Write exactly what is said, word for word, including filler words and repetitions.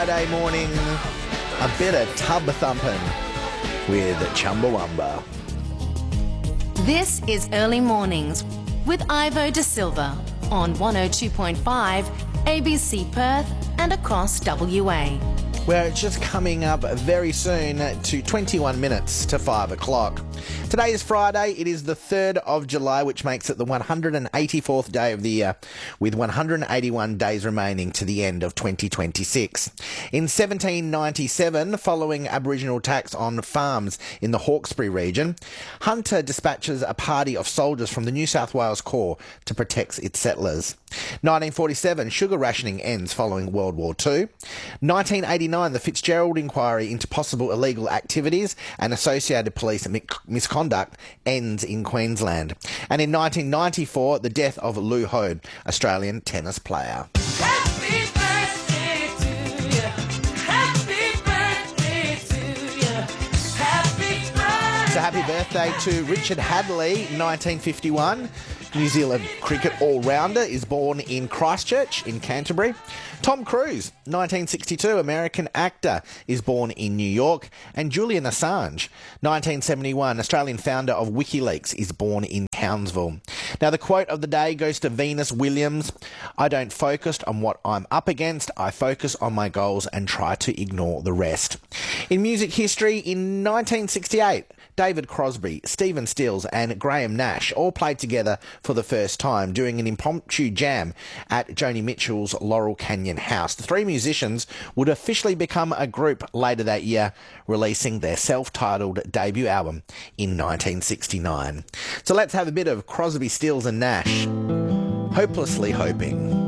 Friday morning, a bit of tub thumping with Chumbawamba. This is Early Mornings with Ivo De Silva on one oh two point five A B C Perth and across W A. Where it's just coming up very soon to twenty-one minutes to five o'clock. Today is Friday. It is the third of July, which makes it the one hundred eighty-fourth day of the year, with one hundred eighty-one days remaining to the end of twenty twenty-six. In seventeen ninety-seven, following Aboriginal attacks on farms in the Hawkesbury region, Hunter dispatches a party of soldiers from the New South Wales Corps to protect its settlers. nineteen forty-seven, sugar rationing ends following World War Two. nineteen eighty-nine, the Fitzgerald inquiry into possible illegal activities and associated police misconduct ends in Queensland. And in nineteen ninety-four, the death of Lou Hode, Australian tennis player. Happy birthday to you. Happy birthday to you. Happy birthday. So happy birthday to Richard Hadley, nineteen fifty-one. New Zealand cricket all-rounder, is born in Christchurch in Canterbury. Tom Cruise, nineteen sixty-two, American actor, is born in New York. And Julian Assange, nineteen seventy-one, Australian founder of WikiLeaks, is born in Townsville. Now the quote of the day goes to Venus Williams. I don't focus on what I'm up against, I focus on my goals and try to ignore the rest. In music history, in nineteen sixty-eight, David Crosby, Stephen Stills and Graham Nash all played together for the first time, doing an impromptu jam at Joni Mitchell's Laurel Canyon house. The three musicians would officially become a group later that year, releasing their self-titled debut album in nineteen sixty-nine. So let's have a bit of Crosby, Stills and Nash, Hopelessly Hoping.